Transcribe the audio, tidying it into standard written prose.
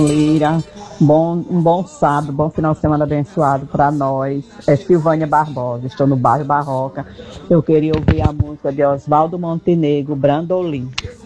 Lira, um bom sábado, bom final de semana abençoado para nós. É Silvânia Barbosa, estou no bairro Barroca. Eu queria ouvir a música de Oswaldo Montenegro, Brandolim.